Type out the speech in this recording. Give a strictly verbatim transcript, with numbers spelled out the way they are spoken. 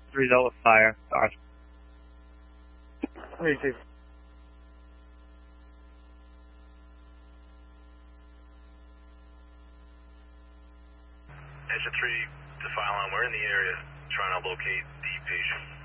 result of fire. Sorry. Receive. Engine three to file on. We're in the area trying to locate the patient.